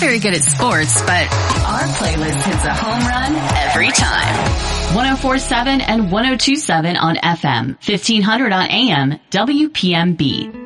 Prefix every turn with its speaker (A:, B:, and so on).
A: very good at sports, but our playlist hits a home run every time. 104.7 and 102.7 on FM, 1500 on AM, WPMB.